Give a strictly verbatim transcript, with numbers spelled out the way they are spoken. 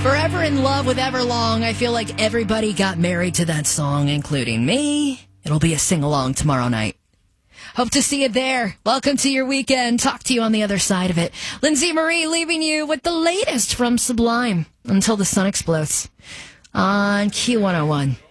Forever in Love with Everlong. I feel like everybody got married to that song, including me. It'll be a sing-along tomorrow night. Hope to see you there. Welcome to your weekend. Talk to you on the other side of it. Lindsay Marie leaving you with the latest from Sublime. Until the sun explodes on Q one oh one.